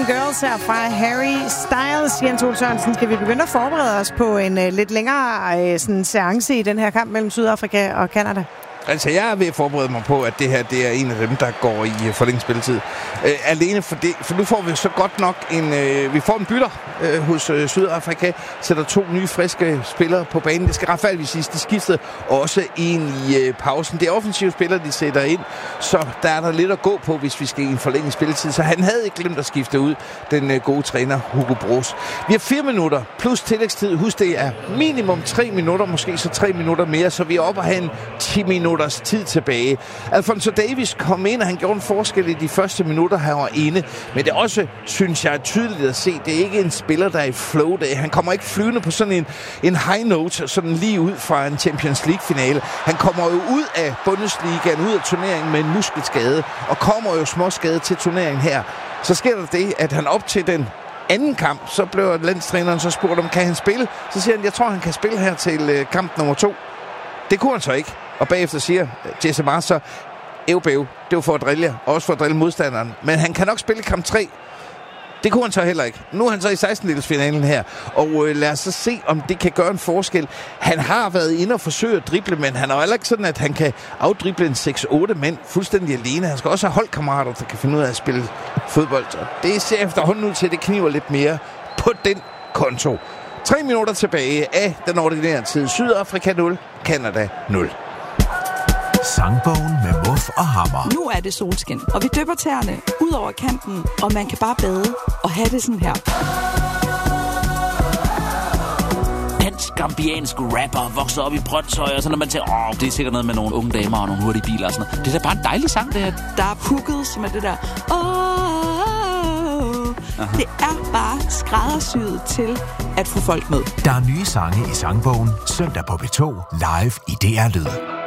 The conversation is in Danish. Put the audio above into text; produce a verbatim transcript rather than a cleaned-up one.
American Girls her fra Harry Styles. Jens Ole Sørensen, skal vi begynde at forberede os på en uh, lidt længere uh, sådan, seance i den her kamp mellem Sydafrika og Canada? Altså, jeg er ved at forberede mig på, at det her det er en af dem, der går i uh, forlænget spilletid. Uh, alene for det, for nu får vi så godt nok en... Uh, vi får en bytter uh, hos uh, Sydafrika, sætter to nye, friske spillere på banen. Det skal retfærdigvis siges, de skiftede også en i uh, pausen. Det er offensive spillere, de sætter ind, så der er der lidt at gå på, hvis vi skal i en forlænget spilletid. Så han havde ikke glemt at skifte ud, den uh, gode træner Hugo Broos. Vi har fire minutter plus tillægstid. Husk, det er minimum tre minutter, måske så tre minutter mere, så vi er oppe og have en ti minutter tid tilbage. Alfonso Davies kom ind, og han gjorde en forskel i de første minutter, han var inde. Men det er også, synes jeg, tydeligt at se, det er ikke en spiller, der er i flow dag. Han kommer ikke flyvende på sådan en, en high note, sådan lige ud fra en Champions League-finale. Han kommer jo ud af Bundesligaen, ud af turneringen med en muskelskade, og kommer jo småskade til turneringen her. Så sker der det, at han op til den anden kamp, så blev landstræneren så spurgt om, kan han spille? Så siger han, jeg tror, han kan spille her til kamp nummer to. Det kunne han så ikke. Og bagefter siger Jesse Marsch så, Eubeo, det var for at drille jer, og også for at drille modstanderen. Men han kan nok spille kamp tre. Det kunne han så heller ikke. Nu er han så i seksten-delsfinalen her, og øh, lad os så se, om det kan gøre en forskel. Han har været inde og forsøge at drible, men han er heller ikke sådan, at han kan afdrible en seks otte mænd fuldstændig alene. Han skal også have holdkammerater, der kan finde ud af at spille fodbold. Og det ser efterhånden ud til, at det kniver lidt mere på den konto. Tre minutter tilbage af den ordinære tid. Sydafrika nul, Canada nul. Sangbogen med Muff og Hammer. Nu er det solskin, og vi dypper tæerne ud over kanten, og man kan bare bade og have det sådan her. Dansk-gambiansk rapper vokser op i Brøndshøj, og så når man tænker, åh, det er sikkert noget med nogle unge damer og nogle hurtige biler og sådan noget. Det er da bare en dejlig sang, det her. Der er pukket, som er det der, åh, det er bare skræddersyet til at få folk med. Der er nye sange i Sangbogen, søndag på B to, live i D R Lyd.